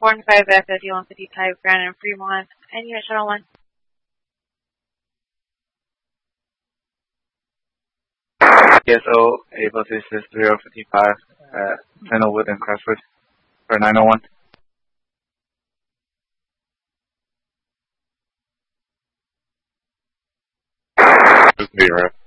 415F 5155 Grand and Fremont, and unit shuttle 1. PSO Able to assist 3055 at Sandalwood and Crestwood for 901. This is Nero.